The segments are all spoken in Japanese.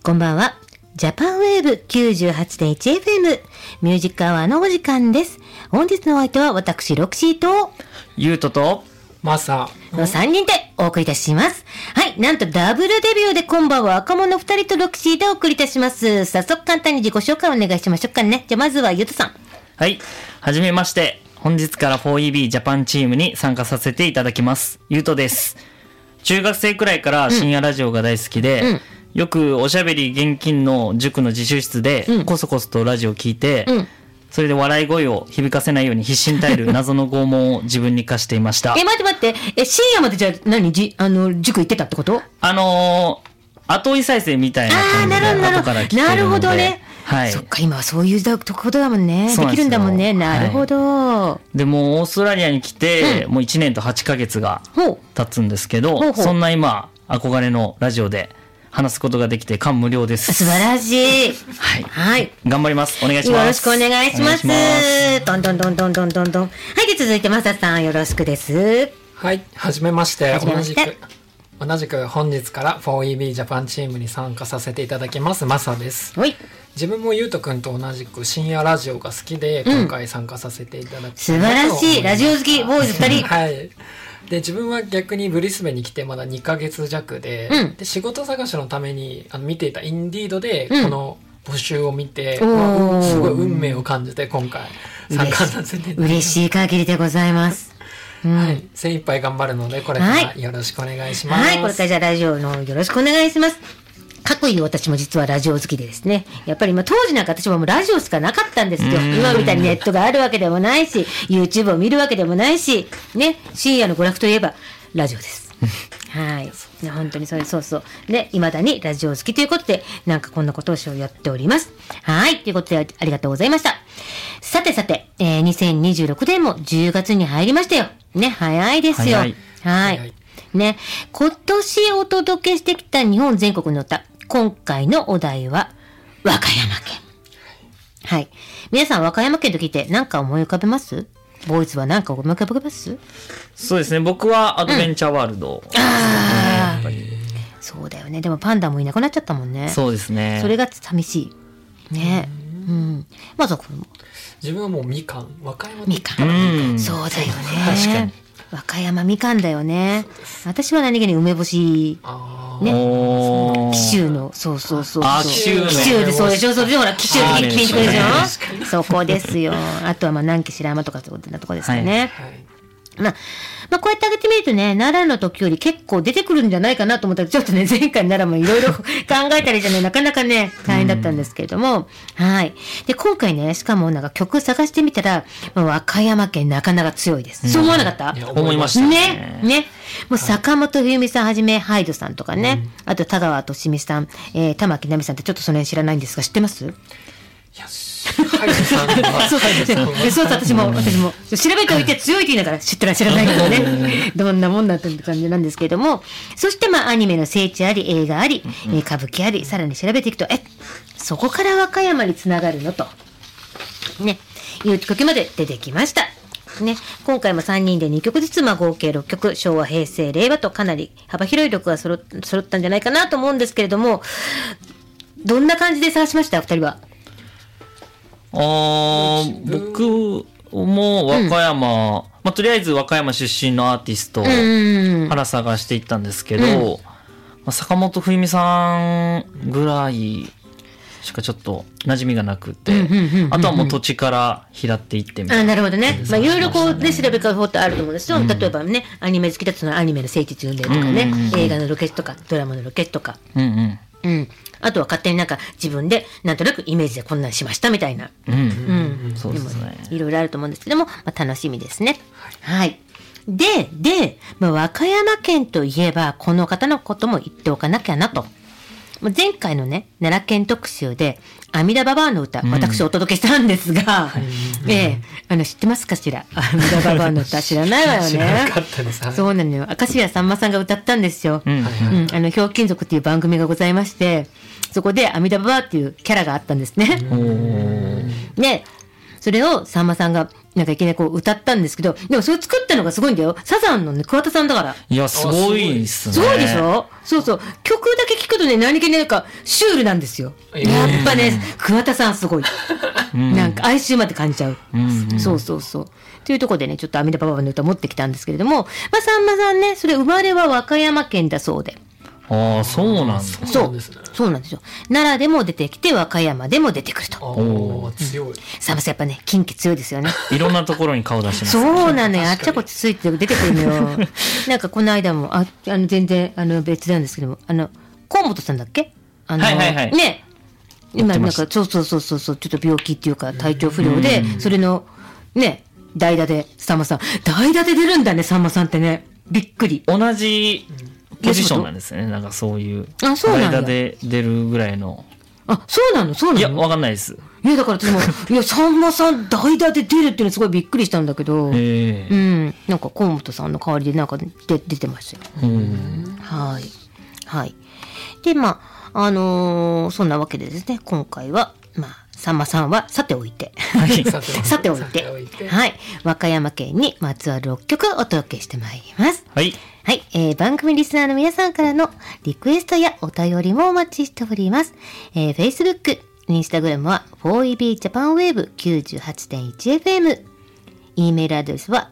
こんばんは。ジャパンウェーブ 98.1FM ミュージックアワーのお時間です。本日のお相手は私ロクシーとゆうととマサの3人でお送りいたします。はい、なんとダブルデビューで今晩は若者2人とロクシーでお送りいたします。早速簡単に自己紹介をお願いしましょうかね。じゃあまずはゆうとさん。 はい、はじめまして。本日から 4EB ジャパンチームに参加させていただきます。ゆうとです。中学生くらいから深夜ラジオが大好きで、よくおしゃべり現金の塾の自習室でコソコソとラジオを聞いて、それで笑い声を響かせないように必死に耐える謎の拷問を自分に課していました。 待って深夜までじゃあ塾行ってたってこと？ 後追い再生みたいな感じで後から聞けるので。 なるほどね。 はい。 そっか、今はそういうことだもんね。できるんだもんね。なるほど。 はい、でもオーストラリアに来て、もう1年と8ヶ月が経つんですけど、そんな今憧れのラジオで話すことができて感無量です。 素晴らしい。 はい。 はい。 頑張ります。お願いします。 よろしくお願いします。どんどん。はい、で続いてマサさんよろしくです。 はい、はじめまして。同じく本日から 4EB ジャパンチームに参加させていただきますマサです。 はい。 自分もゆうとくんと同じく深夜ラジオが好きで今回参加させていただき、 素晴らしいラジオ好きボーイズ2人。 はい。で自分は逆にブリスベンに来てまだ2ヶ月弱で、で仕事探しのために見ていたインディードでこの募集を見て、すごい運命を感じて今回参加させていただきます。 嬉しい限りでございます。 はい、精一杯頑張るのでこれからよろしくお願いします。 はい、これからじゃあラジオのよろしくお願いします。かっこいい私も実はラジオ好きでですね、やっぱり当時なんか私はもうラジオしかなかったんですよ。今みたいにネットがあるわけでもないし YouTube を見るわけでもないしね、深夜の娯楽といえばラジオですはい、本当にそうで未だにラジオ好きということでなんかこんなことをやっております。はい、ということでありがとうございました。さて、2026年も10月に入りましたよね。早いですよ。はいね、今年お届けしてきた日本全国の歌、今回のお題は和歌山県。はい、皆さん和歌山県と聞いて何か思い浮かべます？ボーイズは何か思い浮かべます？ そうですね、僕はアドベンチャーワールド、 やっぱりそうだよね。でもパンダもいなくなっちゃったもんね。 そうですね、 それが寂しいね。まずはこれも自分はもうみかん、和歌山みかん、そうだよね。確かに和歌山みかんだよね。私は何気に梅干しね、紀州のそう紀州でそうでしょ。それでほら紀州って聞いてくれるじゃん。そこですよ。あとは南紀白浜とかそういうとこですかね。まあこうやってあげてみるとね、奈良の時より結構出てくるんじゃないかなと思ったら、ちょっとね前回奈良もいろいろ考えたりじゃね、なかなかね大変だったんですけれども、はい。で今回ね、しかもなんか曲探してみたら、和歌山県なかなか強いです。そう思わなかった？ 思いましたね。もう坂本冬美さんはじめハイドさんとかね、あと田川俊美さん、玉木奈美さんってちょっとその辺知らないんですが知ってます？そう私も調べておいて強いって言いながら知らないからねどんなもんだって感じなんですけれども、そしてアニメの聖地あり、映画あり、歌舞伎あり、さらに調べていくとそこから和歌山につながるのとねいう曲まで出てきましたね。今回も3人で2曲ずつ、合計6曲、昭和、平成、令和とかなり幅広い曲が揃ったんじゃないかなと思うんですけれども、どんな感じで探しました？2人は。 僕も和歌山、とりあえず和歌山出身のアーティストから探していったんですけど、坂本冬美さんぐらいしかちょっと馴染みがなくて、あとはもう土地から拾っていってみたいな。 なるほどね。いろいろこうで調べ方ってあると思うんですよ。例えばね、アニメ好きだとそのアニメの聖地巡礼とかね、映画のロケとかドラマのロケとか。あとは勝手になんか自分でなんとなくイメージでこんなんしましたみたいな。 そうですね。 いろいろあると思うんですけども、楽しみですね。はい。で、和歌山県といえばこの方のことも言っておかなきゃなと。前回のね奈良県特集で阿弥陀ババアの歌、私お届けしたんですが、知ってますかしら？阿弥陀ババアの歌知らないわよね。 知らなかったです。 そうなのよ。明石家さんまさんが歌ったんですよ。ひょうきん族っていう番組がございまして、そこで阿弥陀ババアっていうキャラがあったんですね。ね、それをさんまさんがなんかいきなりこう歌ったんですけど、でもそれ作ったのがすごいんだよ。サザンのね桑田さんだから。 いやすごいっすね。 すごいでしょ。そう曲だけ聴聞くとね、何気になんかシュールなんですよ。やっぱね、桑田さんすごい。なんか哀愁まで感じちゃう。そうそうそう。というところでね、ちょっと阿弥陀パパの歌持ってきたんですけれども、まあ、さんまさんね、それ生まれは和歌山県だそうで。 ああ、そうなんだ。 そうなんですよ。奈良でも出てきて、和歌山でも出てくると。 おー、強い。 さんまさんやっぱね、近畿強いですよね。 いろんなところに顔出してます。 そうなのよ。あっちゃこっちついて出てくるのよ。なんかこの間も、全然、別なんですけども、河本さんだっけはいはいはい。 ね。今、なんか、そう、ちょっと病気っていうか、体調不良で、それの、ね、代打で、さんまさん。代打で出るんだね、さんまさんってね。びっくり。 同じポジションなんですね。なんかそういう。 あ、そうなんだ。 間で出るぐらいの。 あ、そうなの。 いや、わかんないです。 いや、だから私も、いや、さんまさん代打で出るっていうのすごいびっくりしたんだけど、なんか河本さんの代わりでなんか出てましたよ。はい。はい。で、まあ、そんなわけでですね、今回は、まあ、さんまさんはさておいて、さておいて、はい、和歌山県にまつわる6曲お届けしてまいります。 はい。 はい、番組リスナーの皆さんからのリクエストやお便りもお待ちしております。Facebook、Instagram は 4EB Japan Wave98.1FM。E メールアドレスは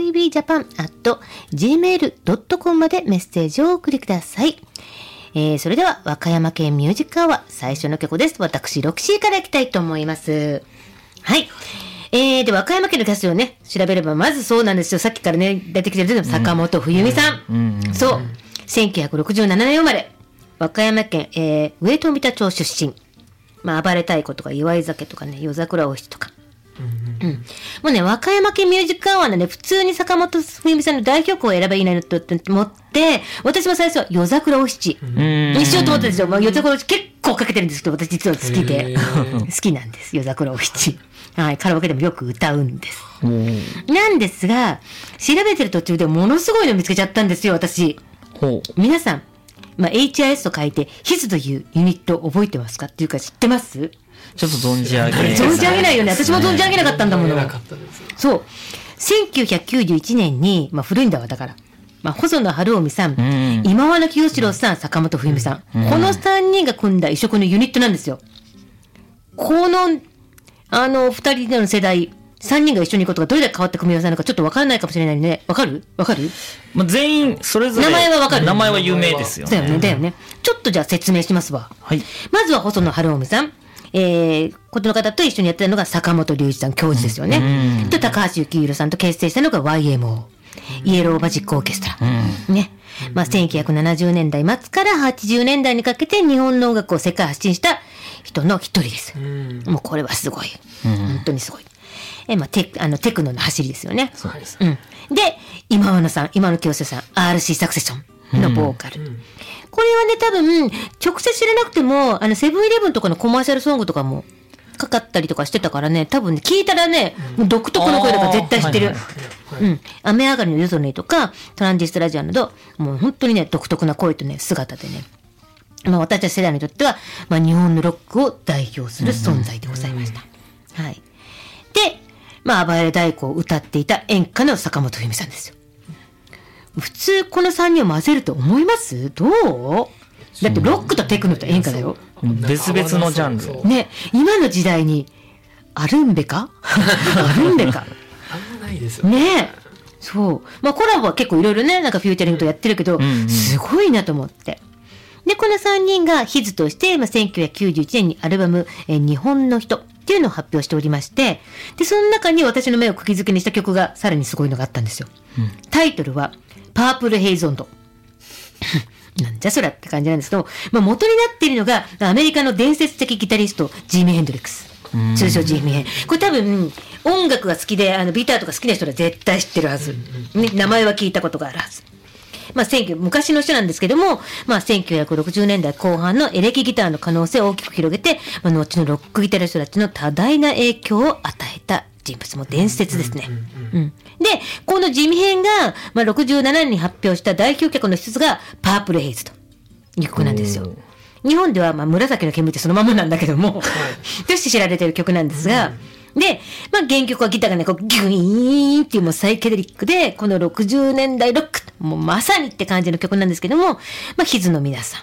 4EBJapan@gmail.com までメッセージをお送りください。それでは和歌山県ミュージックアワー最初の曲です。私、ロキシーからいきたいと思います。はい。で、和歌山県の歌手をね、調べれば、まずそうなんですよ。さっきからね、出てきてる坂本冬美さん。そう。1967年生まれ。和歌山県、上富田町出身。まあ、暴れ太鼓とか、祝い酒とかね、夜桜お七とか。もうね、和歌山県ミュージックアワーのね、普通に坂本冬美さんの代表曲を選べばいいなと思って、私も最初は夜桜お七にしようと思ったんですよ。まあ、夜桜お七結構かけてるんですけど、私実は好きで、好きなんです。夜桜お七。はい、カラオケでもよく歌うんです。なんですが、調べてる途中でものすごいの見つけちゃったんですよ、私。皆さん、まあ、HIS と書いて、HIS というユニット覚えてますかっていうか知ってます？ ちょっと存じ上げない。 存じ上げないよね。私も存じ上げなかったんだもの。そう。1991年に、まあ古いんだわ、だから。まあ、細野晴臣さん、今和の清志郎さん、坂本冬美さん。この3人が組んだ異色のユニットなんですよ。この、2人の世代、3人が一緒に行くことがどれだけ変わった組み合わせなのかちょっとわからないかもしれないね。わかる？ まあ、全員、それぞれ。 名前はわかる。 名前は有名ですよね。 だよね。ちょっとじゃあ説明しますわ。 はい。 まずは細野晴臣さん。この方と一緒にやってたのが坂本龍一さん、教授ですよね。と高橋幸宏さんと結成したのが YMO。イエローマジックオーケストラ。ね。まあ、1970年代末から80年代にかけて日本の音楽を世界発信した人の一人です。もうこれはすごい。本当にすごい。まあ、テクノの走りですよね。 そうです。 で、今野清志さん、RC サクセションのボーカル。これはね、多分、直接知らなくても、セブンイレブンとかのコマーシャルソングとかもかかったりとかしてたからね、多分ね、聞いたらね、独特の声だから絶対知ってる。雨上がりの夜空とか、トランジスタラジオなど、もう本当にね、独特な声とね、姿でね、まあ私たち世代にとっては、まあ日本のロックを代表する存在でございました。はい。で、まあ暴れ太鼓を歌っていた演歌の坂本冬美さんですよ。普通この3人を混ぜると思います？どう？だってロックとテクノと演歌だよ。 別々のジャンル。 ね、今の時代にあるんべか？あるんべか。 あんまないですよね。そう。まあコラボは結構いろいろね、なんかフューチャリングとやってるけど、すごいなと思って。で、この3人がヒズとして、まあ、1991年にアルバム、日本の人っていうのを発表しておりまして、で、その中に私の目を釘付けにした曲がさらにすごいのがあったんですよ。タイトルは、パープルヘイズンド。なんじゃそらって感じなんですけど、まあ、元になっているのが、アメリカの伝説的ギタリスト、ジーミー・ヘンドリックス。通称ジーミー・ヘン。これ多分、音楽が好きで、ビターとか好きな人は絶対知ってるはず。ね、名前は聞いたことがあるはず。まあ、昔の人なんですけども、まあ、1960年代後半のエレキギターの可能性を大きく広げて、まあ、後のロックギタリストたちの多大な影響を与えた人物も伝説ですね。で、このジミヘンが、まあ、67年に発表した代表曲の一つが、パープルヘイズという曲なんですよ。日本では、まあ、紫の煙ってそのままなんだけども、として知られている曲なんですが、で、まあ、原曲はギターがね、こう、ギュイーンっていうもうサイケデリックで、この60年代ロック、もうまさにって感じの曲なんですけども、まあ、ヒズの皆さん、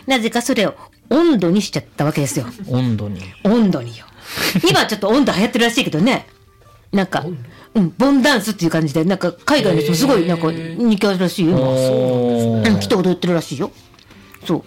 なぜかそれを温度にしちゃったわけですよ。 温度に。 温度によ。今ちょっと温度流行ってるらしいけどね。なんか、ボンダンスっていう感じで、なんか海外の人すごいなんか人気あるらしいよ。来て踊ってるらしいよ。そう。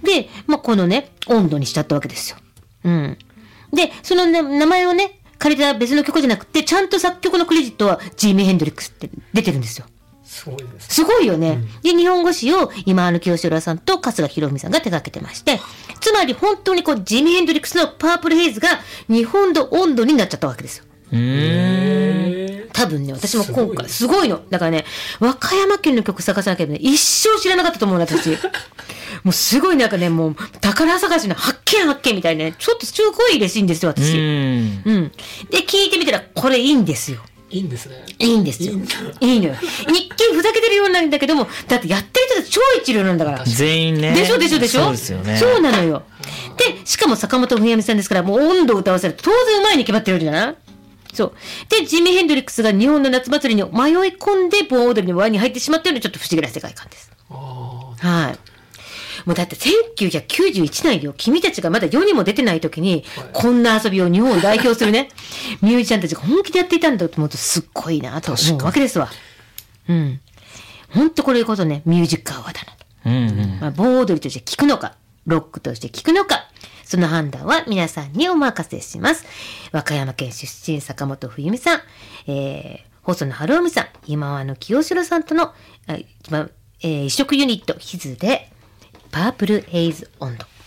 で、このね、温度にしちゃったわけですよ。で、その、ね、名前をね、借りた別の曲じゃなくて、ちゃんと作曲のクレジットはジーミー・ヘンドリックスって出てるんですよ。 すごいですね。 すごいよね。で、日本語詞を今清志郎さんと春日博文さんが手掛けてまして、つまり本当にジーミー・ヘンドリックスのパープルヘイズが日本の温度になっちゃったわけですよ。多分ね、私も今回、すごいの。だからね、和歌山県の曲探さなきゃね、一生知らなかったと思うな、私。もうすごいなんかね、もう宝探しの発見みたいなね、ちょっとすごい嬉しいんですよ、私。で、聞いてみたら、これいいんですよ。 いいんですね。 いいんですよ。いいのよ。一見ふざけてるようなんだけども、だってやってる人たち超一流なんだから。 全員ね。 でしょそうですよね。 そうなのよ。で、しかも坂本冬美さんですから、もう温度を歌わせると当然うまいに決まってるじゃない？そう。で、ジミー・ヘンドリックスが日本の夏祭りに迷い込んで、盆踊りの輪に入ってしまったようなちょっと不思議な世界観です。はい。もうだって1991年よ、君たちがまだ世にも出てない時に、こんな遊びを日本を代表するね、ミュージシャンたちが本気でやっていたんだと思うとすっごいなと思うわけですわ。ほんとこれこそね、ミュージックアワーだな。盆踊りとして聴くのか、ロックとして聴くのか、その判断は皆さんにお任せします。和歌山県出身坂本冬美さん、細野晴臣さん、今清志郎さんとの異色ユニットヒズでパープルヘイズ温度。